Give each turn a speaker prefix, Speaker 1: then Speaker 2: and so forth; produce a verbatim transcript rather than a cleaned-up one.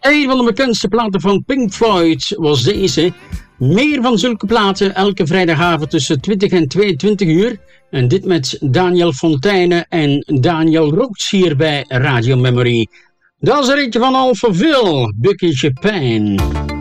Speaker 1: Een van de bekendste platen van Pink Floyd was deze. Meer van zulke platen elke vrijdagavond tussen twintig en tweeëntwintig uur. En dit met Daniel Fontijne en Daniel Roots hier bij Radio Memory. Dat is er eentje van Alphaville, Bucky Japan.